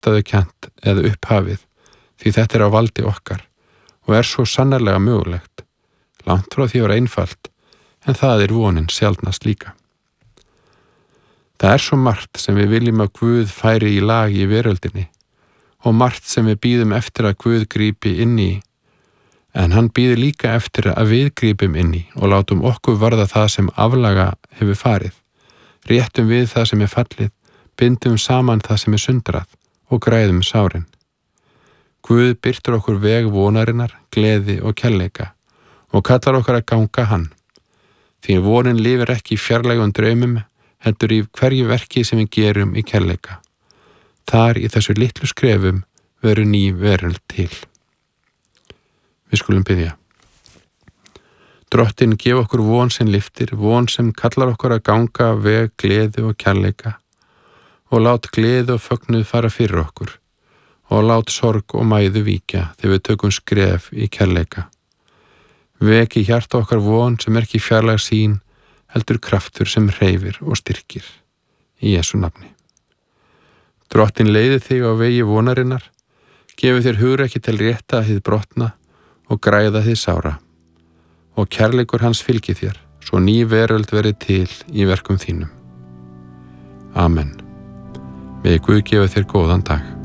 ástæðukennt eða upphafið, því þetta á valdi okkar og svo sannarlega mögulegt. Langt frá því einfalt, en það vonin sjaldnast líka. Það svo margt sem við viljum að Guð færi í lag í veröldinni og margt sem við bíðum eftir að Guð grípi inn í, en hann bíður líka eftir að við grípum inn í og látum okkur varða það sem aflaga hefur farið. Réttum við það sem fallið, bindum saman það sem sundrað og græðum sárin. Guð birtur okkur veg vonarinnar, gleði og kærleika og kallar okkur að ganga hann. Því vonin lifir ekki í fjarlægum draumum, heldur í hverju verki sem við gerum í kærleika. Þar í þessu litlu skrefum veru ný veröld til. Við skulum biðja. Drottinn gef okkur von sem lyftir, von sem kallar okkur að ganga veg gleði og kærleika og lát gleði og fögnuð fara fyrir okkur og lát sorg og mæðu víkja þegar við tökum skref í kærleika. Vek í hjarta okkar von sem ekki fjarlæg sín, heldur kraftur sem hreyfir og styrkir. Í Jesú nafni. Drottinn leiði þig á vegi vonarinnar, gefi þér hugrekki til rétta hið brotna og græða þið sára. Og kærleikur hans fylgi þér, svo ný veröld verið til í verkum þínum. Amen. Megi Guð gefa þér góðan dag.